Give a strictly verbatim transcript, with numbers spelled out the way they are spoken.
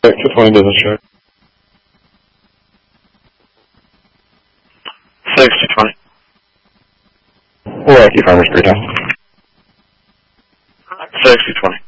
Check two twenty business check. six two twenty. Milwaukee Farmers Freetown. six two twenty.